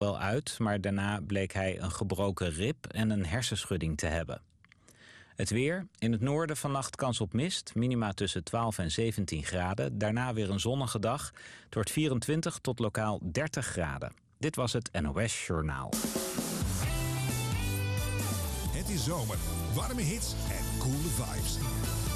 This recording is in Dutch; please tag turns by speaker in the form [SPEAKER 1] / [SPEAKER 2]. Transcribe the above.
[SPEAKER 1] wel uit, maar daarna bleek hij een gebroken rib en een hersenschudding te hebben. Het weer. In het noorden vannacht kans op mist. Minima tussen 12 en 17 graden. Daarna weer een zonnige dag. Het wordt 24 tot lokaal 30 graden. Dit was het NOS Journaal.
[SPEAKER 2] Het is zomer. Warme hits en coole vibes.